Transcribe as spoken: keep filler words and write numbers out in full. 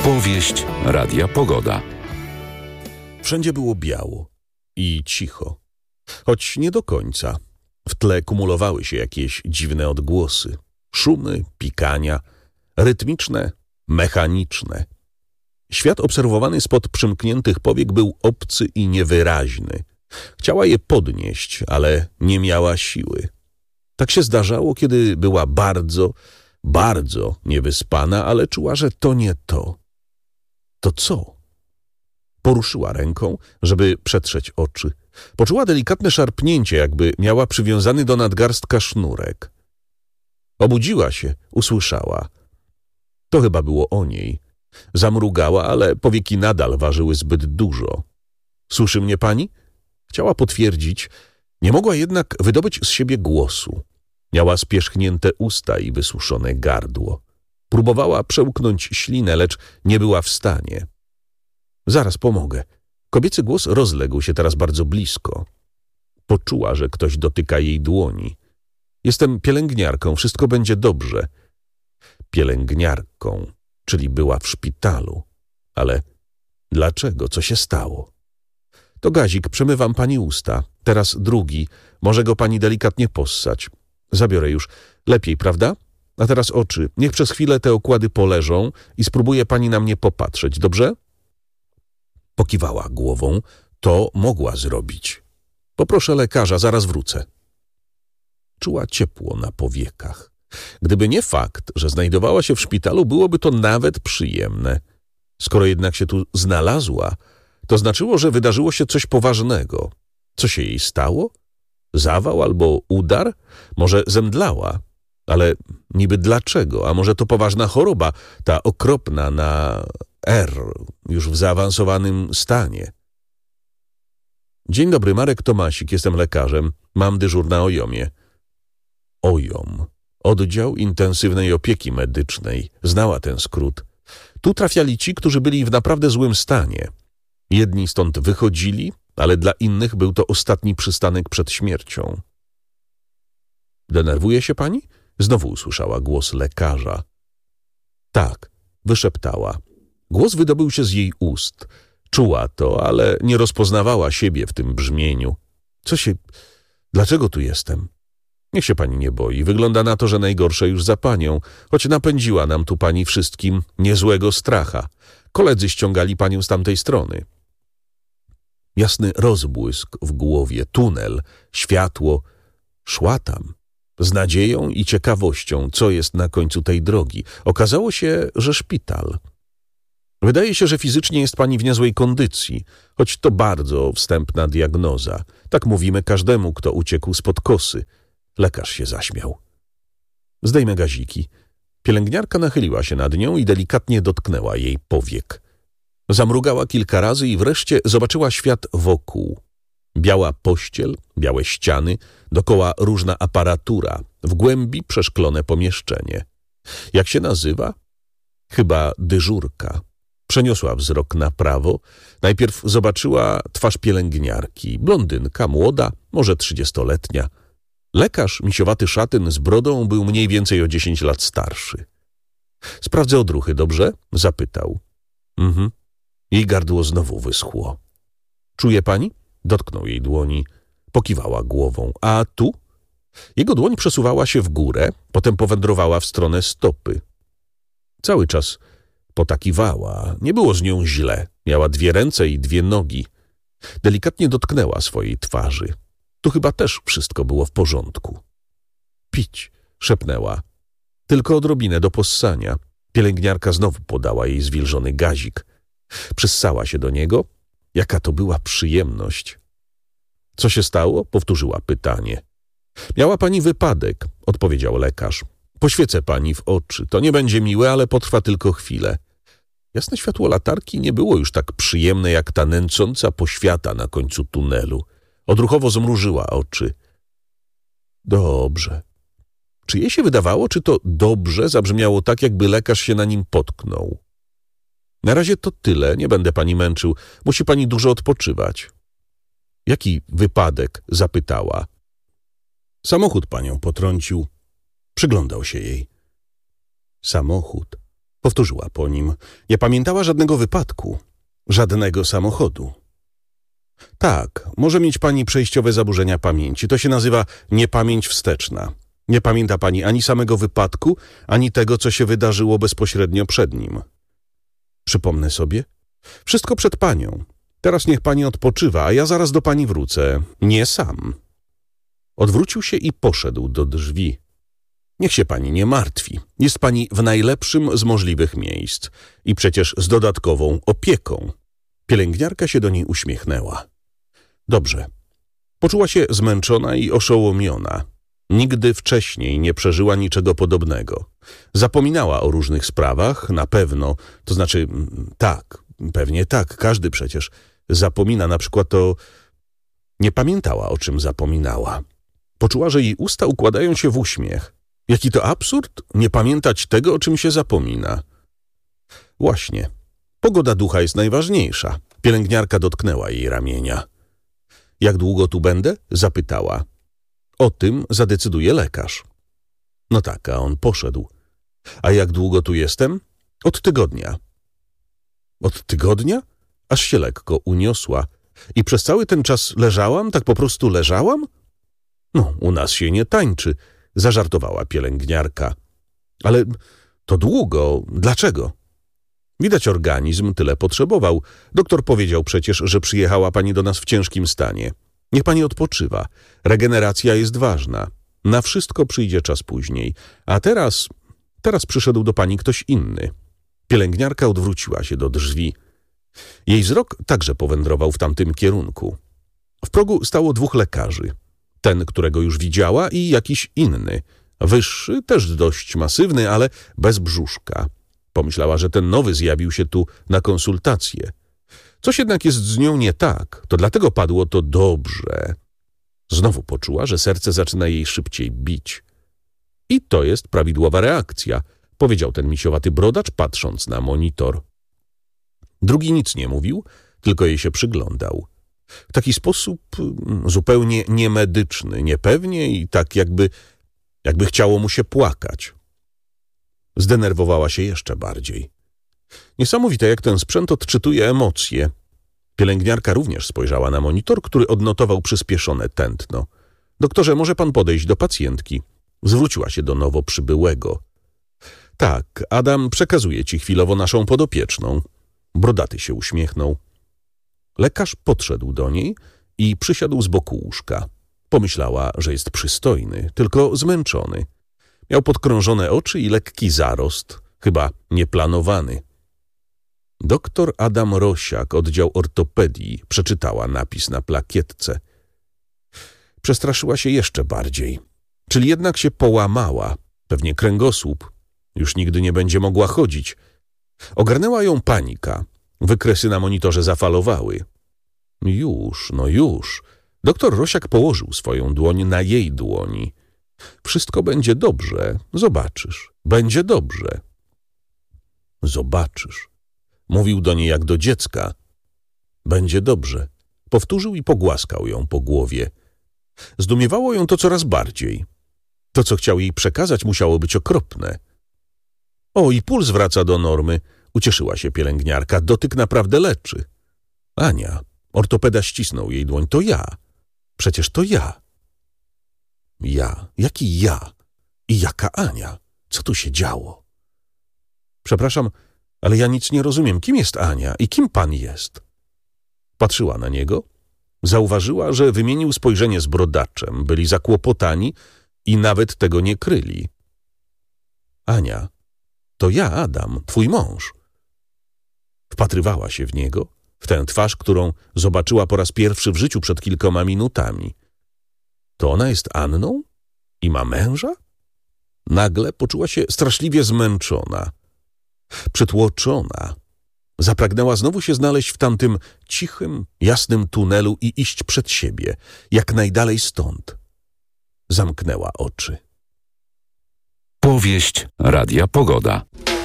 Powieść Radia Pogoda. Wszędzie było biało i cicho, choć nie do końca. W tle kumulowały się jakieś dziwne odgłosy, szumy, pikania, rytmiczne, mechaniczne. Świat obserwowany spod przymkniętych powiek był obcy i niewyraźny. Chciała je podnieść, ale nie miała siły. Tak się zdarzało, kiedy była bardzo, bardzo niewyspana, ale czuła, że to nie to. To co? Poruszyła ręką, żeby przetrzeć oczy. Poczuła delikatne szarpnięcie, jakby miała przywiązany do nadgarstka sznurek. Obudziła się, usłyszała. To chyba było o niej. Zamrugała, ale powieki nadal ważyły zbyt dużo. Słyszy mnie pani? Chciała potwierdzić. Nie mogła jednak wydobyć z siebie głosu. Miała spierzchnięte usta i wysuszone gardło. Próbowała przełknąć ślinę, lecz nie była w stanie. Zaraz pomogę. Kobiecy głos rozległ się teraz bardzo blisko. Poczuła, że ktoś dotyka jej dłoni. Jestem pielęgniarką, wszystko będzie dobrze. Pielęgniarką, czyli była w szpitalu. Ale dlaczego? Co się stało? To gazik, przemywam pani usta. Teraz drugi. Może go pani delikatnie possać. Zabiorę już. Lepiej, prawda? A teraz oczy. Niech przez chwilę te okłady poleżą i spróbuje pani na mnie popatrzeć, dobrze? Pokiwała głową. To mogła zrobić. Poproszę lekarza, zaraz wrócę. Czuła ciepło na powiekach. Gdyby nie fakt, że znajdowała się w szpitalu, byłoby to nawet przyjemne. Skoro jednak się tu znalazła, to znaczyło, że wydarzyło się coś poważnego. Co się jej stało? Zawał albo udar? Może zemdlała? Ale niby dlaczego? A może to poważna choroba, ta okropna na R, już w zaawansowanym stanie? Dzień dobry, Marek Tomasik, jestem lekarzem. Mam dyżur na ojomie. Ojom. Oddział intensywnej opieki medycznej. Znała ten skrót. Tu trafiali ci, którzy byli w naprawdę złym stanie. Jedni stąd wychodzili, ale dla innych był to ostatni przystanek przed śmiercią. Denerwuje się pani? Znowu usłyszała głos lekarza. Tak, wyszeptała. Głos wydobył się z jej ust. Czuła to, ale nie rozpoznawała siebie w tym brzmieniu. Co się... Dlaczego tu jestem? Niech się pani nie boi. Wygląda na to, że najgorsze już za panią, choć napędziła nam tu pani wszystkim niezłego stracha. Koledzy ściągali panią z tamtej strony. Jasny rozbłysk w głowie, tunel, światło. Szła tam. Z nadzieją i ciekawością, co jest na końcu tej drogi. Okazało się, że szpital. Wydaje się, że fizycznie jest pani w niezłej kondycji, choć to bardzo wstępna diagnoza. Tak mówimy każdemu, kto uciekł spod kosy. Lekarz się zaśmiał. Zdejmę gaziki. Pielęgniarka nachyliła się nad nią i delikatnie dotknęła jej powiek. Zamrugała kilka razy i wreszcie zobaczyła świat wokół. Biała pościel, białe ściany, dokoła różna aparatura, w głębi przeszklone pomieszczenie. Jak się nazywa? Chyba dyżurka. Przeniosła wzrok na prawo. Najpierw zobaczyła twarz pielęgniarki. Blondynka, młoda, może trzydziestoletnia. Lekarz, misiowaty szatyn z brodą, był mniej więcej o dziesięć lat starszy. Sprawdzę odruchy, dobrze? Zapytał. Mhm. Jej gardło znowu wyschło. Czuje pani? Dotknął jej dłoni. Pokiwała głową. A tu? Jego dłoń przesuwała się w górę, potem powędrowała w stronę stopy. Cały czas potakiwała. Nie było z nią źle. Miała dwie ręce i dwie nogi. Delikatnie dotknęła swojej twarzy. Tu chyba też wszystko było w porządku. Pić, szepnęła. Tylko odrobinę do possania. Pielęgniarka znowu podała jej zwilżony gazik. Przyssała się do niego. Jaka to była przyjemność. Co się stało? Powtórzyła pytanie. Miała pani wypadek, odpowiedział lekarz. Poświecę pani w oczy. To nie będzie miłe, ale potrwa tylko chwilę. Jasne światło latarki nie było już tak przyjemne jak ta nęcąca poświata na końcu tunelu. Odruchowo zmrużyła oczy. Dobrze. Czy jej się wydawało, czy to dobrze zabrzmiało tak, jakby lekarz się na nim potknął? Na razie to tyle, nie będę pani męczył. Musi pani dużo odpoczywać. Jaki wypadek? Zapytała. Samochód panią potrącił. Przyglądał się jej. Samochód. Powtórzyła po nim. Nie pamiętała żadnego wypadku, żadnego samochodu. Tak, może mieć pani przejściowe zaburzenia pamięci. To się nazywa niepamięć wsteczna. Nie pamięta pani ani samego wypadku, ani tego, co się wydarzyło bezpośrednio przed nim. Przypomnę sobie. Wszystko przed panią. Teraz niech pani odpoczywa, a ja zaraz do pani wrócę. Nie sam. Odwrócił się i poszedł do drzwi. Niech się pani nie martwi. Jest pani w najlepszym z możliwych miejsc i przecież z dodatkową opieką. Pielęgniarka się do niej uśmiechnęła. Dobrze. Poczuła się zmęczona i oszołomiona. Nigdy wcześniej nie przeżyła niczego podobnego. Zapominała o różnych sprawach, na pewno, to znaczy tak, pewnie tak, każdy przecież zapomina na przykład to... Nie pamiętała, o czym zapominała. Poczuła, że jej usta układają się w uśmiech. Jaki to absurd, nie pamiętać tego, o czym się zapomina. Właśnie, pogoda ducha jest najważniejsza. Pielęgniarka dotknęła jej ramienia. Jak długo tu będę? Zapytała. O tym zadecyduje lekarz. No tak, a on poszedł. A jak długo tu jestem? Od tygodnia. Od tygodnia? Aż się lekko uniosła. I przez cały ten czas leżałam? Tak po prostu leżałam? No, u nas się nie tańczy, zażartowała pielęgniarka. Ale to długo. Dlaczego? Widać, organizm tyle potrzebował. Doktor powiedział przecież, że przyjechała pani do nas w ciężkim stanie. Niech pani odpoczywa. Regeneracja jest ważna. Na wszystko przyjdzie czas później. A teraz... Teraz przyszedł do pani ktoś inny. Pielęgniarka odwróciła się do drzwi. Jej wzrok także powędrował w tamtym kierunku. W progu stało dwóch lekarzy. Ten, którego już widziała, i jakiś inny. Wyższy, też dość masywny, ale bez brzuszka. Pomyślała, że ten nowy zjawił się tu na konsultację. Coś jednak jest z nią nie tak. To dlatego padło to dobrze. Znowu poczuła, że serce zaczyna jej szybciej bić. I to jest prawidłowa reakcja, powiedział ten misiowaty brodacz, patrząc na monitor. Drugi nic nie mówił, tylko jej się przyglądał. W taki sposób zupełnie niemedyczny, niepewnie i tak jakby, jakby chciało mu się płakać. Zdenerwowała się jeszcze bardziej. Niesamowite, jak ten sprzęt odczytuje emocje. Pielęgniarka również spojrzała na monitor, który odnotował przyspieszone tętno. Doktorze, może pan podejść do pacjentki? Zwróciła się do nowo przybyłego. Tak, Adam przekazuje ci chwilowo naszą podopieczną. Brodaty się uśmiechnął. Lekarz podszedł do niej i przysiadł z boku łóżka. Pomyślała, że jest przystojny, tylko zmęczony. Miał podkrążone oczy i lekki zarost, chyba nieplanowany. Doktor Adam Rosiak, oddział ortopedii, przeczytała napis na plakietce. Przestraszyła się jeszcze bardziej. Czyli jednak się połamała, pewnie kręgosłup. Już nigdy nie będzie mogła chodzić. Ogarnęła ją panika. Wykresy na monitorze zafalowały. Już, no już. Doktor Rosiak położył swoją dłoń na jej dłoni. Wszystko będzie dobrze, zobaczysz. Będzie dobrze. Zobaczysz. Mówił do niej jak do dziecka. Będzie dobrze. Powtórzył i pogłaskał ją po głowie. Zdumiewało ją to coraz bardziej. To, co chciał jej przekazać, musiało być okropne. O, i puls wraca do normy. Ucieszyła się pielęgniarka. Dotyk naprawdę leczy. Ania. Ortopeda ścisnął jej dłoń. To ja. Przecież to ja. Ja? Jaki ja? I jaka Ania? Co tu się działo? Przepraszam, ale ja nic nie rozumiem. Kim jest Ania i kim pan jest? Patrzyła na niego. Zauważyła, że wymienił spojrzenie z brodaczem. Byli zakłopotani i nawet tego nie kryli. Ania, to ja, Adam, twój mąż. Wpatrywała się w niego, w tę twarz, którą zobaczyła po raz pierwszy w życiu przed kilkoma minutami. To ona jest Anną? I ma męża? Nagle poczuła się straszliwie zmęczona, przytłoczona. Zapragnęła znowu się znaleźć w tamtym cichym, jasnym tunelu i iść przed siebie, jak najdalej stąd. Zamknęła oczy. Powieść Radia Pogoda.